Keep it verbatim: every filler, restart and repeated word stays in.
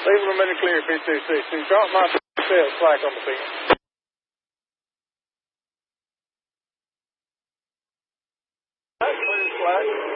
Leave them in the clear, P two sixty. Drop my set slack on the pin. Clear slack.